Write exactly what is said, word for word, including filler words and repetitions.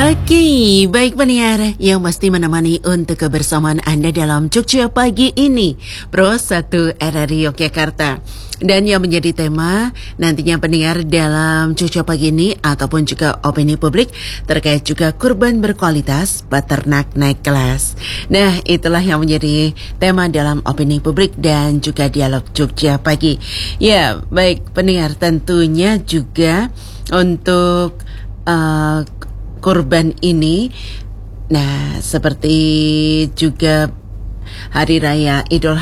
Oke, baik pendengar yang pasti menemani untuk kebersamaan Anda dalam Jogja pagi ini, Pro satu R R I Yogyakarta. Dan yang menjadi tema nantinya pendengar dalam Jogja pagi ini ataupun juga opini publik terkait juga kurban berkualitas, peternak naik kelas. Nah, itulah yang menjadi tema dalam opini publik dan juga dialog Jogja pagi. Ya, baik pendengar, tentunya juga untuk uh, kurban ini, nah seperti juga Hari Raya Idul